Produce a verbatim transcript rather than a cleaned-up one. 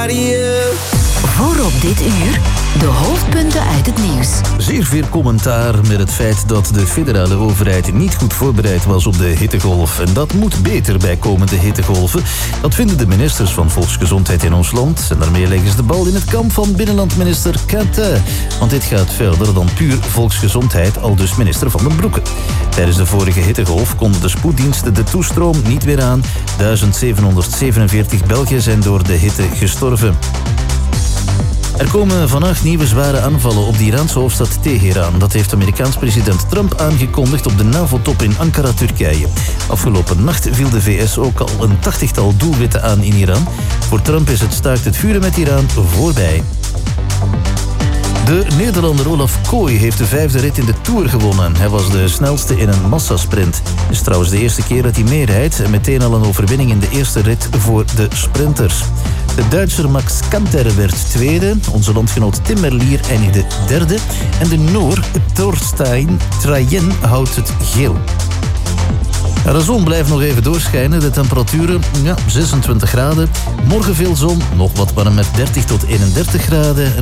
Voorop dit uur, de hoofdpunten uit het nieuws. Zeer veel commentaar met het feit dat de federale overheid niet goed voorbereid was op de hittegolf. En dat moet beter bij komende hittegolven. Dat vinden de ministers van Volksgezondheid in ons land. En daarmee leggen ze de bal in het kamp van binnenlandminister Quentin. Want dit gaat verder dan puur volksgezondheid, aldus minister Van den Broeke. Tijdens de vorige hittegolf konden de spoeddiensten de toestroom niet weer aan. duizend zevenhonderdzevenenveertig Belgen zijn door de hitte gestorven. Er komen vannacht nieuwe zware aanvallen op de Iraanse hoofdstad Teheran. Dat heeft Amerikaans president Trump aangekondigd op de NAVO-top in Ankara, Turkije. Afgelopen nacht viel de V S ook al een tachtigtal doelwitten aan in Iran. Voor Trump is het staakt het vuren met Iran voorbij. De Nederlander Olaf Kooi heeft de vijfde rit in de Tour gewonnen. Hij was de snelste in een massasprint. Het is trouwens de eerste keer dat hij meerijdt en meteen al een overwinning in de eerste rit voor de sprinters. De Duitser Max Kanter werd tweede, onze landgenoot Tim Merlier eindigde derde en de Noor Thorstein Trajen houdt het geel. Ja, de zon blijft nog even doorschijnen. De temperaturen, ja, zesentwintig graden. Morgen veel zon, nog wat warm met dertig tot eenendertig graden.